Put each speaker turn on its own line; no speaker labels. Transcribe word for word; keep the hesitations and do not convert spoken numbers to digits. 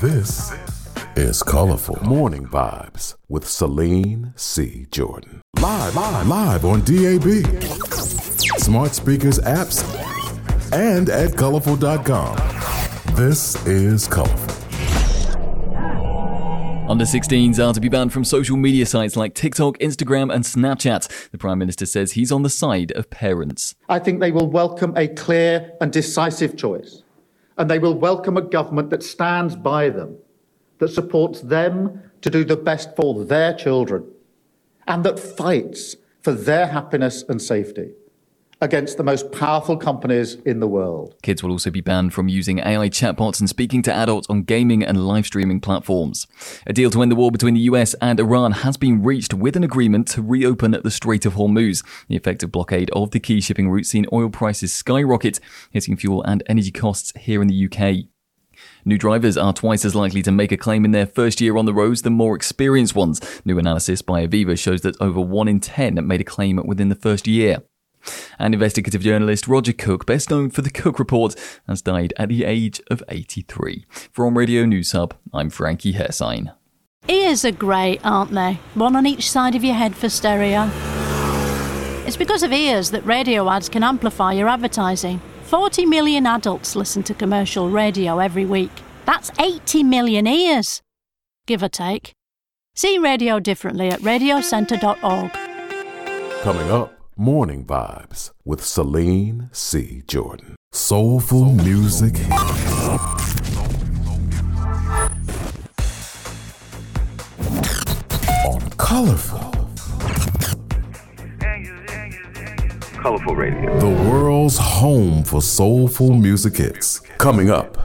This is Colorful Morning Vibes with Celine C. Jordan. Live, live, live on D A B, smart speakers, apps, and at colorful dot com. This is Colorful.
Under sixteens are to be banned from social media sites like TikTok, Instagram and Snapchat. The Prime Minister says he's on the side of parents.
I think they will welcome a clear and decisive choice, and they will welcome a government that stands by them, that supports them to do the best for their children, and that fights for their happiness and safety against the most powerful companies in the world.
Kids will also be banned from using A I chatbots and speaking to adults on gaming and live streaming platforms. A deal to end the war between the U S and Iran has been reached with an agreement to reopen the Strait of Hormuz. The effective blockade of the key shipping route seen oil prices skyrocket, hitting fuel and energy costs here in the U K. New drivers are twice as likely to make a claim in their first year on the roads than more experienced ones. New analysis by Aviva shows that over one in ten made a claim within the first year. And investigative journalist Roger Cook, best known for the Cook Report, has died at the age of eighty-three. From Radio News Hub, I'm Frankie Hersign.
Ears are great, aren't they? One on each side of your head for stereo. It's because of ears that radio ads can amplify your advertising. forty million adults listen to commercial radio every week. That's eighty million ears, give or take. See radio differently at radio centre dot org.
Coming up, Morning Vibes with Celine C. Jordan. Soulful music. On Colorful.
Colorful Radio.
The world's home for soulful music hits. Coming up.